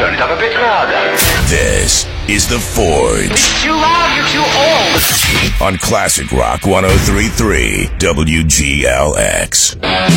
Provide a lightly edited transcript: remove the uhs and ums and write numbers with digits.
turn it up a bit louder. This is The Forge. It's too loud, you're too old. On Classic Rock 103.3 WGLX.